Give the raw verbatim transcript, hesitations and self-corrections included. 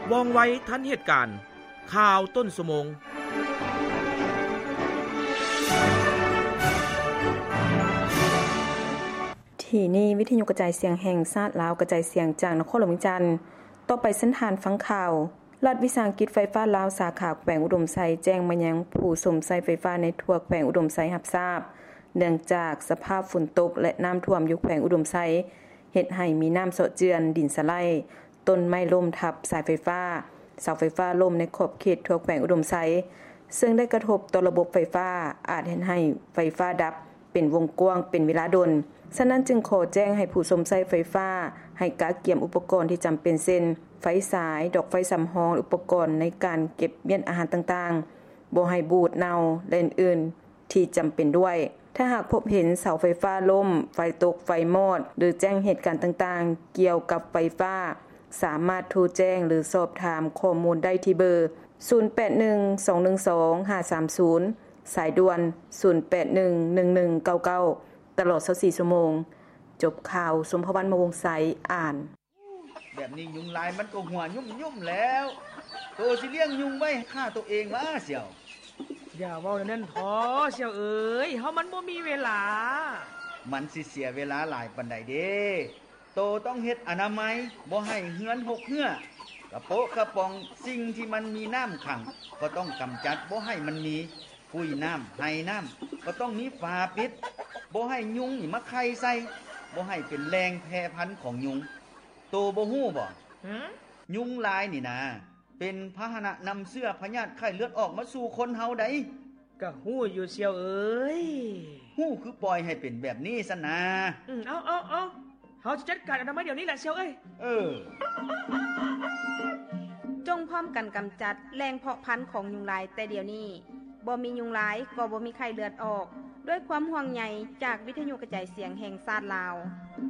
ว่องไวทันเหตุการณ์ข่าวต้นชั่วโมงที่นี่วิทยุกระจายเสียงแห่งชาติลาวกระจายเสียงจากนครหลวงจันทน์ต่อไปเส้นทางฟังข่าวรัฐวิสาหกิจไฟฟ้าลาวสาขาแขวงอุดมไซแจ้งมายังผู้สมใช้ไฟฟ้าในทั่วแขวงอุดมไซรับทราบเนื่องจากสภาพฝนตกและน้ำท่วมอยู่แขวงอุดมไซเฮ็ดให้มีน้ำเซาะเจือนดินสไลด์ต้นไม้ล้มทับสายไฟฟ้าเสาไฟฟ้าล้มในขอบเขตทั่วแขวงอุดมไซซึ่งได้กระทบต่อระบบไฟฟ้าอาจเฮ็ดให้ไฟฟ้าดับเป็นวงกว้างเป็นเวลาดนฉะนั้นจึงขอแจ้งให้ผู้สมใช้ไฟฟ้าให้กะเกียมอุปกรณ์ที่จำเป็นเช่นไฟสายดอกไฟสำรองอุปกรณ์ในการเก็บเมียนอาหารต่างๆบ่ให้บูดเน่าและอื่นๆที่จำเป็นด้วยถ้าหากพบเห็นเสาไฟฟ้าล้มไฟตกไฟมอดหรือแจ้งเหตุการณ์ต่างๆเกี่ยวกับไฟฟ้าสามารถโทรแจ้งหรือสอบถามข้อมูลได้ที่เบอร์ศูนย์ แปด หนึ่ง สอง หนึ่ง สอง ห้า สาม ศูนย์สายด่วนศูนย์ แปด หนึ่ง หนึ่ง หนึ่ง เก้า เก้าตลอดยี่สิบสี่ชั่วโมงจบข่าวสมภวรรณมวงศ์ไสอ่านแบบนี้ยุงลายมันก็หัวยุ่มๆแล้วโตสิเลี้ยงยุงไว้ฆ่าตัวเองมาเสี่ยวอย่าเว้านั่นท้อเสี่ยวเอ้ยเฮามันบ่มีเวลามันสิเสียเวลาหลายปานใดเด้โตต้องเฮ็ดอนามัยบ่ให้เหือนหกเหือกระโปะกระป๋องสิ่งที่มันมีน้ำขังก็ต้องกำจัดบ่ให้มันมีปุ้ยน้ำให้น้ำก็ต้องมีฝาปิดบ่ให้ยุงนี่มาไข่ใส่บ่ให้เป็นแรงแพร่พันธุ์ของยุงโตบ่ฮู้บ่ยุงลายนี่นะเป็นพาหนะนำเชื้อพยาธิไข้เลือดออกมาสู่คนเฮาได้ก็ฮู้อยู่เสี่ยวเอ้ยฮู้คือปล่อยให้เป็นแบบนี้ซะนะอือเอาๆๆเฮาจะจัดการอนามัยเดี๋ยวนี้แหละเสี่ยวเอ้ยเออจงพร้อมกันกำจัดแรงเพาะพันธุ์ของยุงลายแต่เดี๋ยวนี้บ่มียุงลายก็บ่มีไข้เลือดออกด้วยความห่วงใยจากวิทยุกระจายเสียงแห่งชาติลาว